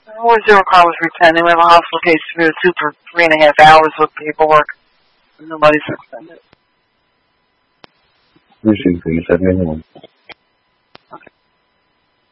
Always zero car was returned. We have a hospital case 302 for 3.5 hours with paperwork. Nobody's suspended. Received 3781.